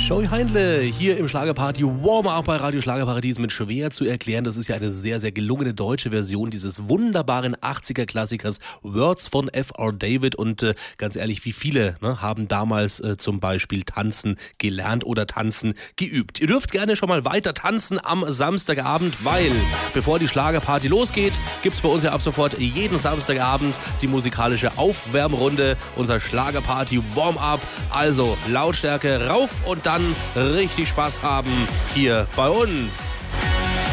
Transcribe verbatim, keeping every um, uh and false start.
Joey Heindle hier im Schlagerparty Warm-Up bei Radio Schlagerparadies mit schwer zu erklären. Das ist ja eine sehr, sehr gelungene deutsche Version dieses wunderbaren achtziger-Klassikers Words von F R David. Und äh, ganz ehrlich, wie viele ne, haben damals äh, zum Beispiel tanzen gelernt oder tanzen geübt. Ihr dürft gerne schon mal weiter tanzen am Samstagabend, weil bevor die Schlagerparty losgeht, gibt's bei uns ja ab sofort jeden Samstagabend die musikalische Aufwärmrunde, unser Schlagerparty Warm-Up. Also Lautstärke rauf und dann richtig Spaß haben hier bei uns.